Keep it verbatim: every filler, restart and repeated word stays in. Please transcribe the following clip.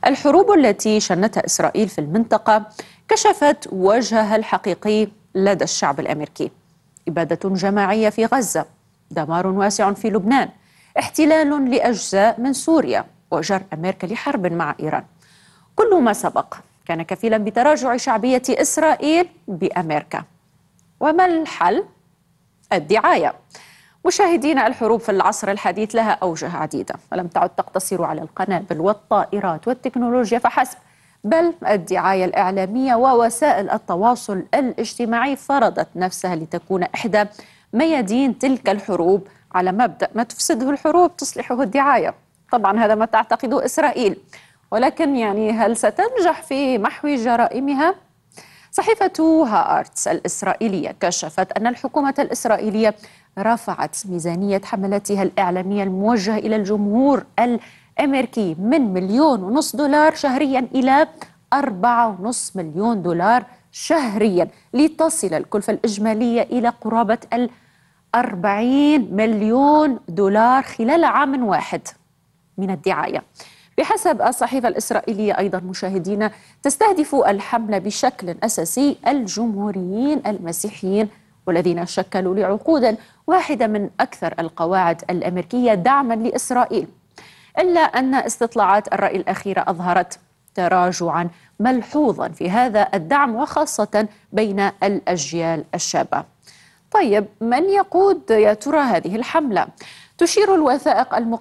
الحروب التي شنتها إسرائيل في المنطقة كشفت وجهها الحقيقي لدى الشعب الأمريكي. إبادة جماعية في غزة، دمار واسع في لبنان، احتلال لأجزاء من سوريا، وجر أمريكا لحرب مع إيران. كل ما سبق كان كفيلا بتراجع شعبية إسرائيل بأمريكا. وما الحل؟ الدعاية. مشاهدينا، الحروب في العصر الحديث لها أوجه عديدة، ولم تعد تقتصر على القنابل والطائرات والتكنولوجيا فحسب، بل الدعاية الإعلامية ووسائل التواصل الاجتماعي فرضت نفسها لتكون إحدى ميادين تلك الحروب، على مبدأ ما تفسده الحروب تصلحه الدعاية. طبعا هذا ما تعتقده إسرائيل، ولكن يعني هل ستنجح في محو جرائمها؟ صحيفة هآرتس الإسرائيلية كشفت أن الحكومة الإسرائيلية رفعت ميزانية حملاتها الإعلامية الموجهة إلى الجمهور الأمريكي من مليون ونصف دولار شهريا إلى أربعة ونصف مليون دولار شهريا، لتصل الكلفة الإجمالية إلى قرابة الأربعين مليون دولار خلال عام واحد من الدعاية. بحسب الصحيفة الإسرائيلية أيضا مشاهدينا، تستهدف الحملة بشكل أساسي الجمهوريين المسيحيين، والذين شكلوا لعقود واحدة من أكثر القواعد الأمريكية دعما لإسرائيل. إلا أن استطلاعات الرأي الأخيرة أظهرت تراجعا ملحوظا في هذا الدعم، وخاصة بين الأجيال الشابة. طيب، من يقود يا ترى هذه الحملة؟ تشير الوثائق المقدمة